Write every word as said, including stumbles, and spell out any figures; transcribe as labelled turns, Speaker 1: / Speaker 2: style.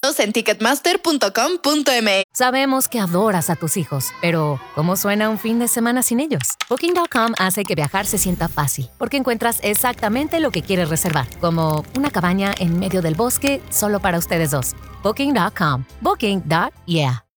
Speaker 1: boletos en ticketmaster punto com punto m x.
Speaker 2: Sabemos que adoras a tus hijos, pero ¿cómo suena un fin de semana sin ellos? Booking punto com hace que viajar se sienta fácil, porque encuentras exactamente lo que quieres reservar, como una cabaña en medio del bosque solo para ustedes dos. Booking punto com. Booking. Yeah.